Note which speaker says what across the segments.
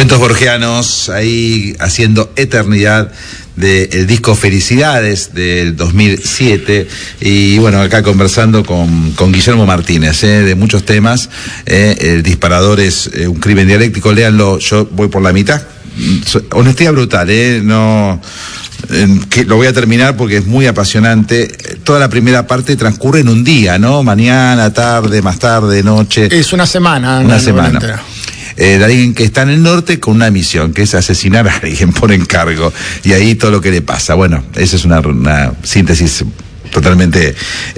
Speaker 1: Momentos borgianos, ahí haciendo eternidad del disco Felicidades del 2007, y bueno, acá conversando con Guillermo Martínez, de muchos temas. El disparador es un crimen dialéctico, léanlo, yo voy por la mitad. Honestidad brutal, no... que lo voy a terminar porque es muy apasionante. Toda la primera parte transcurre en un día, ¿no? Mañana, tarde, más tarde, noche.
Speaker 2: Es una semana.
Speaker 1: Una semana. De alguien que está en el norte con una misión, que es asesinar a alguien por encargo, y ahí todo lo que le pasa. Bueno, esa es una síntesis totalmente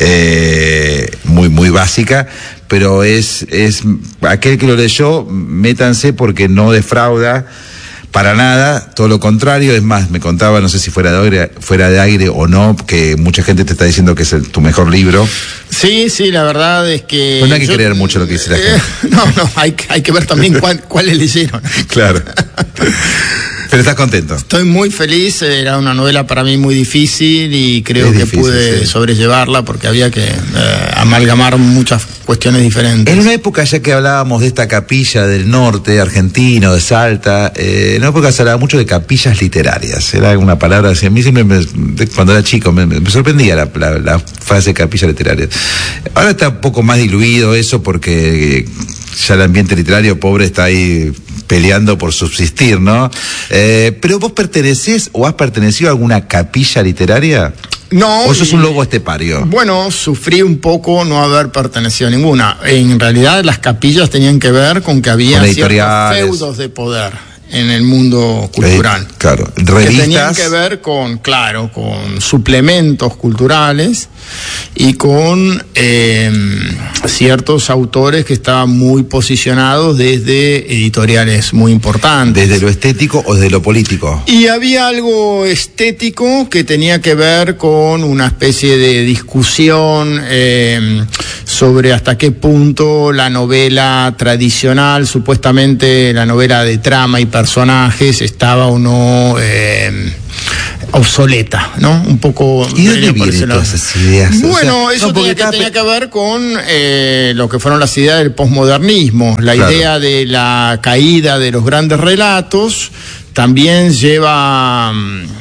Speaker 1: muy básica, pero es aquel que lo leyó, métanse porque no defrauda para nada, todo lo contrario. Es más, me contaba, no sé si fuera de aire o no, que mucha gente te está diciendo que es tu mejor libro. Sí, la verdad es que... Pero no hay que creer mucho lo que dice la gente.
Speaker 2: No, hay que ver también cuáles leyeron.
Speaker 1: Claro. Pero estás contento.
Speaker 2: Estoy muy feliz, era una novela para mí muy difícil y creo que pude sobrellevarla porque había que amalgamar muchas cuestiones diferentes.
Speaker 1: En una época, ya que hablábamos de esta capilla del norte argentino, de Salta, en una época se hablaba mucho de capillas literarias. Era una palabra así, a mí siempre, cuando era chico, me sorprendía la frase capilla literaria. Ahora está un poco más diluido eso porque ya el ambiente literario pobre está ahí peleando por subsistir, ¿no? Pero vos pertenecés o has pertenecido a alguna capilla literaria.
Speaker 2: No.
Speaker 1: ¿O sos un lobo estepario?
Speaker 2: Bueno, sufrí un poco no haber pertenecido a ninguna. En realidad las capillas tenían que ver con que había ciertos feudos de poder en el mundo cultural.
Speaker 1: Claro, revistas.
Speaker 2: Que tenían que ver con suplementos culturales y con ciertos autores que estaban muy posicionados desde editoriales muy importantes.
Speaker 1: ¿Desde lo estético o desde lo político?
Speaker 2: Y había algo estético que tenía que ver con una especie de discusión sobre hasta qué punto la novela tradicional, supuestamente la novela de trama y personajes, estaba o no obsoleta, ¿no? Un poco...
Speaker 1: ¿Y dónde vienen todas esas ideas?
Speaker 2: Bueno, eso tenía que ver con lo que fueron las ideas del posmodernismo. La idea de la caída de los grandes relatos también lleva...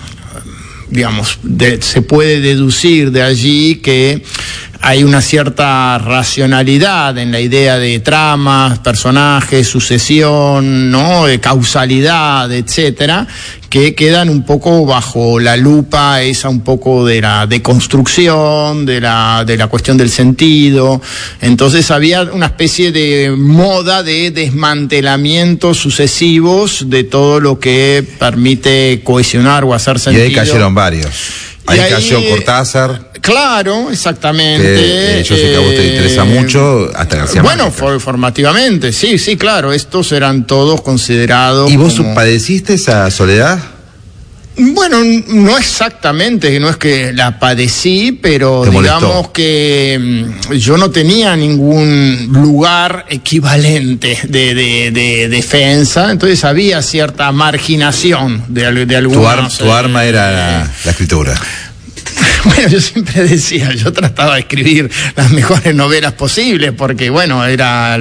Speaker 2: se puede deducir de allí que hay una cierta racionalidad en la idea de tramas, personajes, sucesión, ¿no? De causalidad, etcétera, que quedan un poco bajo la lupa esa un poco de la deconstrucción, de la cuestión del sentido. Entonces había una especie de moda de desmantelamientos sucesivos de todo lo que permite cohesionar o hacer sentido.
Speaker 1: Y ahí cayeron varios. Ahí cayó Cortázar.
Speaker 2: Claro, exactamente.
Speaker 1: Yo sé que a vos te interesa mucho, hasta García Márquez.
Speaker 2: Bueno, formativamente, sí, claro, estos eran todos considerados.
Speaker 1: ¿Y vos padeciste esa soledad?
Speaker 2: Bueno, no exactamente, no es que la padecí, pero digamos que yo no tenía ningún lugar equivalente de defensa, entonces había cierta marginación de algunos.
Speaker 1: Tu arma era la escritura.
Speaker 2: Bueno, yo siempre decía, yo trataba de escribir las mejores novelas posibles, porque bueno, era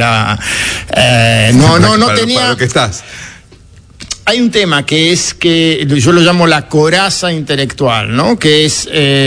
Speaker 2: no tenía...
Speaker 1: Para lo que estás.
Speaker 2: Hay un tema que es que yo lo llamo la coraza intelectual, ¿no? Que es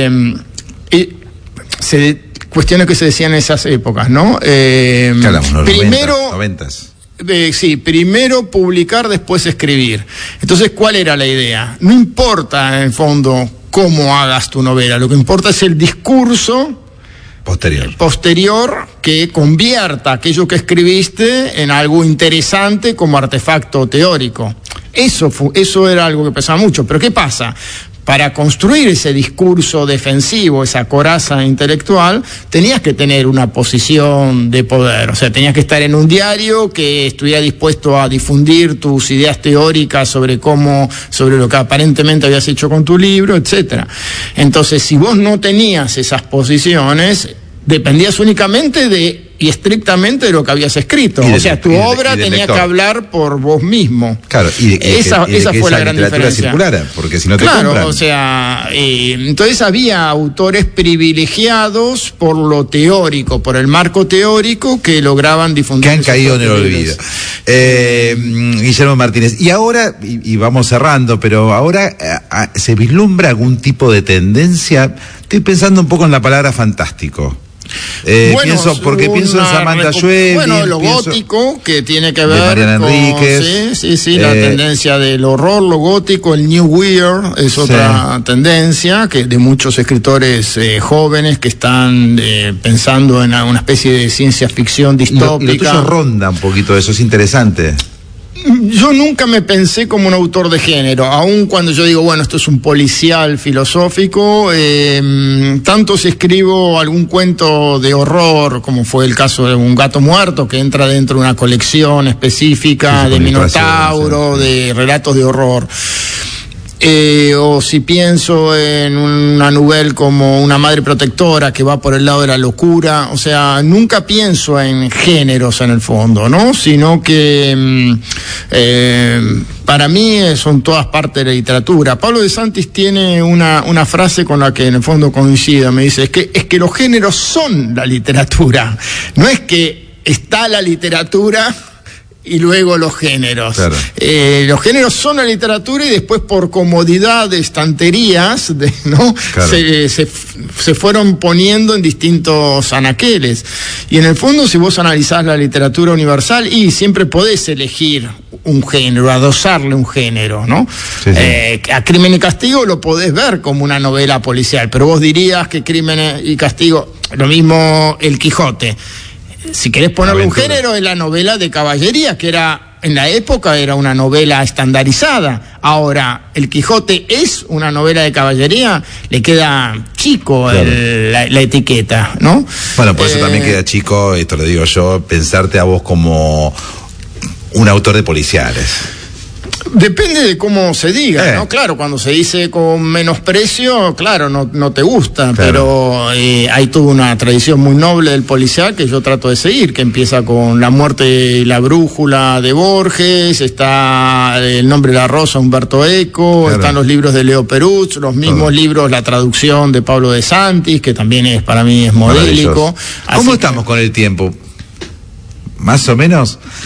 Speaker 2: cuestiones que se decían en esas épocas, ¿no?
Speaker 1: Primero, 90s.
Speaker 2: Sí, primero publicar, después escribir. Entonces, ¿cuál era la idea? No importa, en el fondo, cómo hagas tu novela, lo que importa es el discurso posterior que convierta aquello que escribiste en algo interesante como artefacto teórico. Eso era algo que pesaba mucho. Pero ¿qué pasa? Para construir ese discurso defensivo, esa coraza intelectual, tenías que tener una posición de poder. O sea, tenías que estar en un diario que estuviera dispuesto a difundir tus ideas teóricas sobre lo que aparentemente habías hecho con tu libro, etcétera. Entonces, si vos no tenías esas posiciones, dependías únicamente de y estrictamente de lo que habías escrito. O sea, tu obra tenía que hablar por vos mismo.
Speaker 1: Claro,
Speaker 2: esa fue la gran diferencia.
Speaker 1: Circulara, porque si no te
Speaker 2: claro,
Speaker 1: compran.
Speaker 2: O sea, entonces había autores privilegiados por lo teórico, por el marco teórico, que lograban difundir.
Speaker 1: Que han caído en el olvido. Guillermo Martínez. Y ahora, y vamos cerrando, pero ahora se vislumbra algún tipo de tendencia. Estoy pensando un poco en la palabra fantástico. Pienso en Samantha Schweblin.
Speaker 2: Bueno, lo gótico, que tiene que ver
Speaker 1: Mariana
Speaker 2: con
Speaker 1: Enríquez.
Speaker 2: la tendencia del horror, lo gótico, el New Weird es otra tendencia que de muchos escritores jóvenes que están pensando en una especie de ciencia ficción distópica.
Speaker 1: Y lo tuyo ronda un poquito, eso es interesante.
Speaker 2: Yo nunca me pensé como un autor de género, aun cuando yo digo, bueno, esto es un policial filosófico, tanto si escribo algún cuento de horror, como fue el caso de Un gato muerto, que entra dentro de una colección específica de Minotauro, de relatos de horror. O si pienso en una novela como Una madre protectora, que va por el lado de la locura, o sea, nunca pienso en géneros en el fondo, ¿no? Sino que para mí son todas partes de la literatura. Pablo de Santis tiene una frase con la que en el fondo coincido, me dice, es que los géneros son la literatura, no es que está la literatura y luego los géneros.
Speaker 1: Claro.
Speaker 2: Los géneros son la literatura y después por comodidad de estanterías, ¿no?
Speaker 1: Claro.
Speaker 2: Se fueron poniendo en distintos anaqueles. Y en el fondo, si vos analizás la literatura universal, y siempre podés elegir un género, adosarle un género, ¿no?
Speaker 1: Sí, sí.
Speaker 2: A Crimen y Castigo lo podés ver como una novela policial, pero vos dirías que Crimen y Castigo, lo mismo El Quijote. Si querés ponerle un género, es la novela de caballería, que era, en la época, era una novela estandarizada. Ahora, El Quijote es una novela de caballería, le queda chico, claro, la etiqueta, ¿no?
Speaker 1: Bueno, por eso también queda chico, esto lo digo yo, pensarte a vos como un autor de policiales.
Speaker 2: Depende de cómo se diga, ¿no? Claro, cuando se dice con menosprecio, claro, no te gusta, claro. Pero hay toda una tradición muy noble del policial que yo trato de seguir, que empieza con La muerte y la brújula de Borges, está El nombre de la rosa, Humberto Eco, claro, están los libros de Leo Perutz, los mismos libros, la traducción de Pablo de Santis, que también para mí es modélico.
Speaker 1: ¿Cómo estamos con el tiempo? ¿Más o menos?